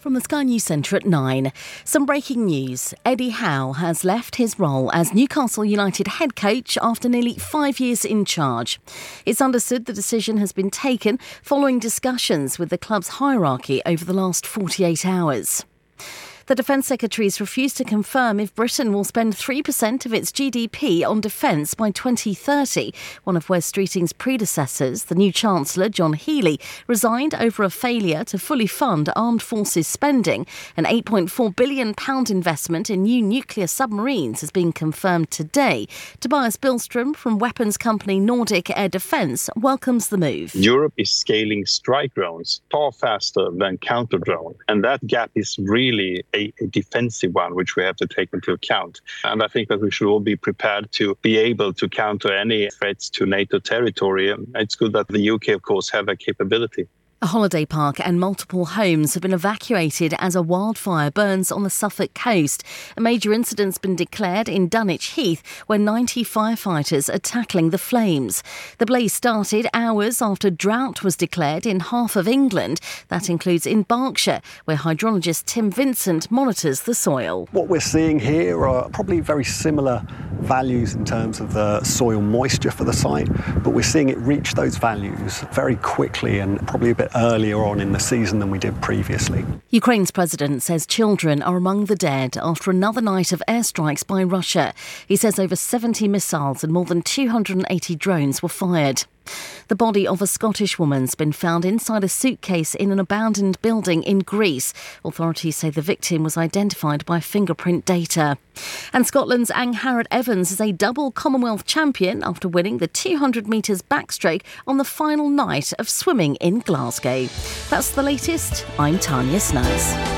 From the Sky News Centre at 9. Some breaking news. Eddie Howe has left his role as Newcastle United head coach after nearly 5 years in charge. It's understood the decision has been taken following discussions with the club's hierarchy over the last 48 hours. The Defence Secretary's refused to confirm if Britain will spend 3% of its GDP on defence by 2030. One of Wes Streeting's predecessors, the new Chancellor, John Healey, resigned over a failure to fully fund armed forces spending. An £8.4 billion investment in new nuclear submarines has been confirmed today. Tobias Billström from weapons company Nordic Air Defence welcomes the move. Europe is scaling strike drones far faster than counter drone, and that gap is really a defensive one, which we have to take into account. And I think that we should all be prepared to be able to counter any threats to NATO territory. And it's good that the UK, of course, have that capability. A holiday park and multiple homes have been evacuated as a wildfire burns on the Suffolk coast. A major incident's been declared in Dunwich Heath, where 90 firefighters are tackling the flames. The blaze started hours after drought was declared in half of England. That includes in Berkshire, where hydrologist Tim Vincent monitors the soil. What we're seeing here are probably very similar values in terms of the soil moisture for the site, but we're seeing it reach those values very quickly and probably a bit earlier on in the season than we did previously. Ukraine's president says children are among the dead after another night of airstrikes by Russia. He says over 70 missiles and more than 280 drones were fired. The body of a Scottish woman's been found inside a suitcase in an abandoned building in Greece. Authorities say the victim was identified by fingerprint data. And Scotland's Angharad Evans is a double Commonwealth champion after winning the 200 metres backstroke on the final night of swimming in Glasgow. That's the latest. I'm Tanya Snaz.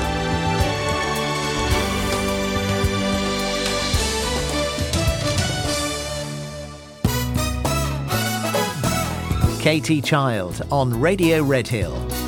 Katie Child on Radio Redhill.